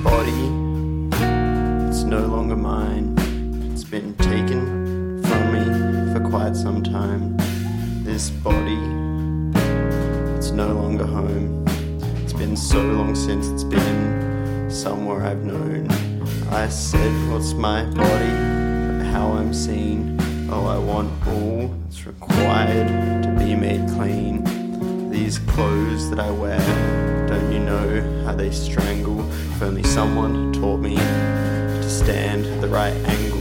body, it's no longer mine. It's been taken from me for quite some time. This body, it's no longer home. It's been so long since it's been somewhere I've known. I said, what's my body, but how I'm seen. Oh, I want all that's required to be made clean. These clothes that I wear, don't you know how they strangle? If only someone taught me to stand at the right angle.